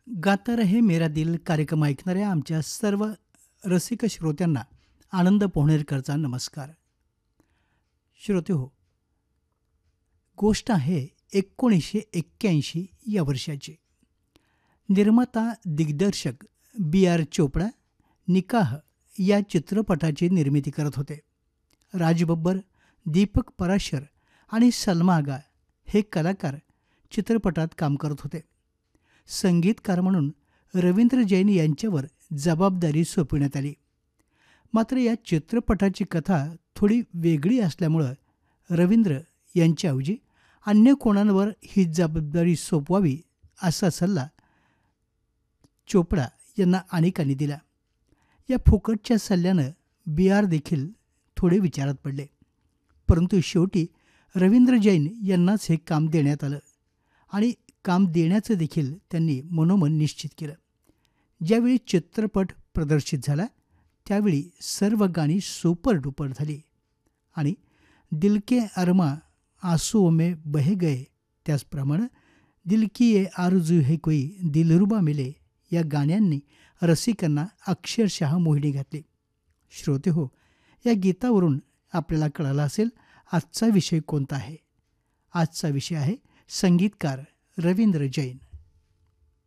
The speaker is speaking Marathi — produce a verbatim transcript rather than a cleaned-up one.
गाता रहे मेरा दिल कार्यक्रम ऐकणाऱ्या आमच्या सर्व रसिक श्रोत्यांना आनंद पोहणेरकरचा नमस्कार. श्रोते हो, गोष्ट आहे एकोणीसशे एक्क्याऐंशी या वर्षाची. निर्माता दिग्दर्शक बी आर चोपडा निकाह या चित्रपटाची निर्मिती करत होते. राज बब्बर, दीपक पराशर आणि सलमा आगा हे कलाकार चित्रपटात काम करत होते. संगीतकार म्हणून रवींद्र जैन यांच्यावर जबाबदारी सोपविण्यात आली. मात्र या चित्रपटाची कथा थोडी वेगळी असल्यामुळं रवींद्र यांच्याऐवजी अन्य कोणांवर ही जबाबदारी सोपवावी असा सल्ला चोपडा यांना अनेकांनी दिला. या फुकटच्या सल्ल्यानं बी आर देखील थोडे विचारात पडले. परंतु शेवटी रवींद्र जैन यांनाच हे काम देण्यात आलं आणि काम देण्याचं देखील त्यांनी मनोमन निश्चित केलं. ज्यावेळी चित्रपट प्रदर्शित झाला त्यावेळी सर्व गाणी सुपर डुपर झाली आणि दिल के अरमा आंसुओं में बह गए, त्याचप्रमाणे दिल की ये आरज़ू है कोई दिलरुबा मिले या गाण्यांनी रसिकांना अक्षरशः मोहिनी घातली. श्रोते हो, या गीतावरून आपल्याला कळालं असेल आजचा विषय कोणता आहे. आजचा विषय आहे संगीतकार रवींद्र जैन.